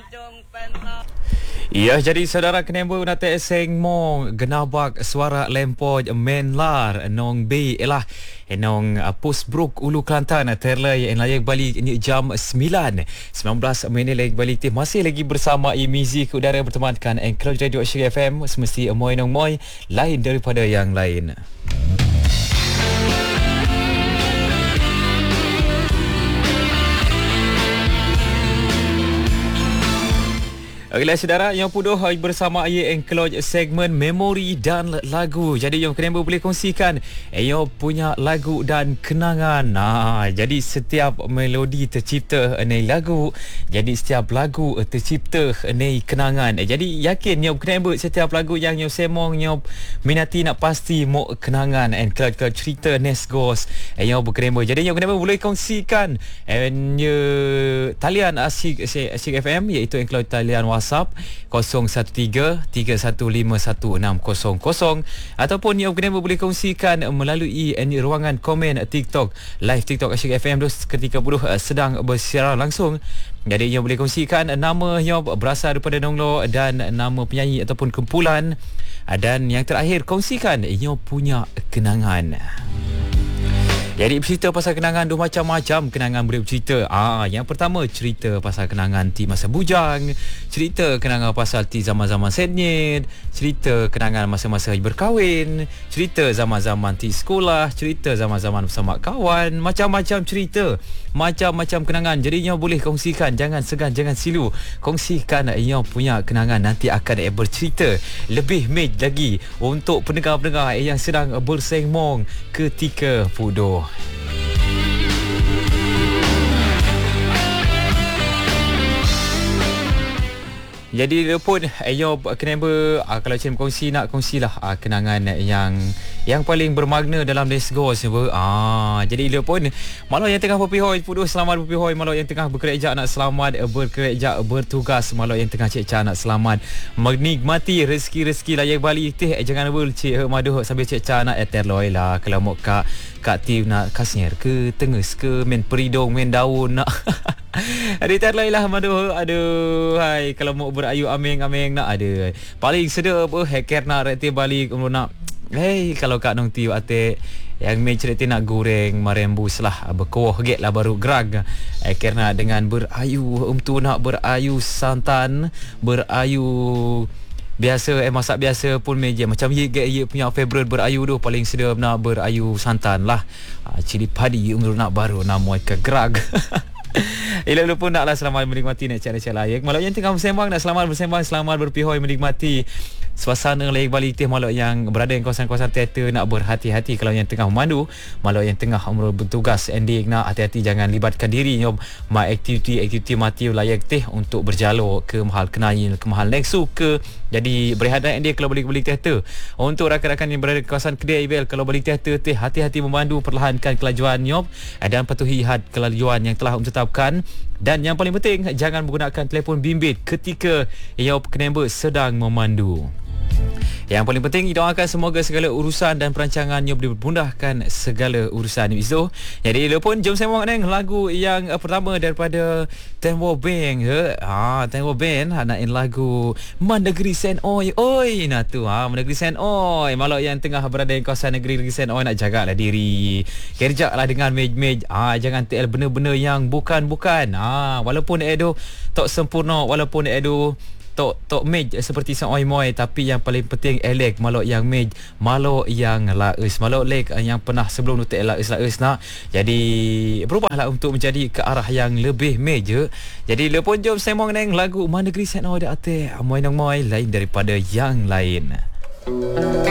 Ya, jadi saudara kenapa nate seng mong genabak suara lempoj menlar nong B elah nong Postbrook Ulu Kelantan terlai layak balik ini jam 19 minit lagi balik teh masih lagi bersama Imizi ke udara bertemankan Engkau Radio Asyik FM semesti moy nong moy lain daripada yang lain. Okeylah saudara, yang puduh bersama saya include segmen memori dan lagu. Jadi yang kenapa boleh kongsikan yang punya lagu dan kenangan. Jadi setiap melodi tercipta ni lagu, jadi setiap lagu tercipta ni kenangan. Jadi yakin yang kenapa setiap lagu yang semong yang minati nak pasti mau kenangan and kalau cerita Nesgos yang berkenapa. Jadi yang kenapa boleh kongsikan talian Asyik FM iaitu include talian WhatsApp 0133151600 ataupun yang kena boleh kongsikan melalui ruangan komen TikTok live TikTok Asyik FM ketika buruh sedang bersiaran langsung. Jadi yang boleh kongsikan nama yang berasal daripada Nonglo dan nama penyanyi ataupun kumpulan, dan yang terakhir kongsikan yang punya kenangan. Jadi bercerita pasal kenangan dua macam-macam kenangan boleh bercerita. Yang pertama cerita pasal kenangan ti masa bujang, cerita kenangan pasal ti zaman-zaman senyit, cerita kenangan masa-masa berkahwin, cerita zaman-zaman ti sekolah, cerita zaman-zaman bersama kawan, macam-macam cerita, macam-macam kenangan. Jadi yang boleh kongsikan, jangan segan, jangan silu. Kongsikan yang punya kenangan, nanti akan bercerita lebih mej lagi untuk pendengar-pendengar yang sedang bersengmong ketika puduh. Jadi dia pun kenapa kalau saya kongsi nak kongsilah kenangan yang paling bermakna dalam Nesgos. Jadi dia pun malah yang tengah berpihoi puduh selamat berpihoi, malah yang tengah bekerja nak selamat bekerja bertugas, malah yang tengah cek nak selamat menikmati rezeki-rezeki layak balik teh. Jangan lupa cek maduh sambil cek nak terloi lah kalau mau kak tim nak kasnyer ke tenges ke main peridong main daun nak ada terloi lah maduh. Aduh hai kalau mau berayu ameng-ameng nak ada paling sedap hacker nak reti balik nak. Hey, kalau Kak Nong tiu ate yang main cerita nak goreng marembus lah berkuah get lah baru gerag kerana dengan berayu tu nak berayu santan, berayu biasa masak biasa pun meja macam ye punya favorite berayu tu paling sedap nak berayu santan lah. Cili padi nak baru nama ke gerag. Ila pun naklah selamat menikmati nak cara-cara layak. Malah yang tengah bersembang nak selamat bersembang, selamat berpihoi menikmati suasana layak balik teh. Malah yang berada di kawasan-kawasan teater nak berhati-hati kalau yang tengah memandu, malah yang tengah bertugas ending nak hati-hati, jangan libatkan diri nyom ma aktiviti mati layak teh untuk berjalur ke mahal kenail, ke mahal Nexu ke. Jadi berehat dia kalau balik teater. Untuk rakan-rakan yang berada di kawasan Kedai Ibel, kalau balik teater teh hati-hati memandu, perlahankan kelajuan nyom dan patuhi had kelajuan yang telah ditetapkan. Dan yang paling penting, jangan menggunakan telefon bimbit ketika yang pengemba sedang memandu. Yang paling penting, doakan semoga segala urusan dan perancangannya dipermudahkan segala urusan itu. Jadi pun jom saya mau lagu yang pertama daripada Tenwo Band. Tenwo Band nanain lagu Mandegri Sen Oi Oi. Nah tu Mandegri Sen Oi. Malah yang tengah berada di kawasan negeri Sen Oi nak jagalah diri. Kerjalah dengan mej-mej. Jangan TL benda-benda yang bukan-bukan. Walaupun edo tak sempurna, walaupun edo tok mej seperti sang oi-moi, tapi yang paling penting elek malok yang mej, malok yang laus, malok lek yang pernah sebelum tu laus nak. Jadi berubahlah untuk menjadi ke arah yang lebih mej. Jadi lepon jom semong neng lagu Mandegri Sen Oi ate moi nang moi lain daripada yang lain.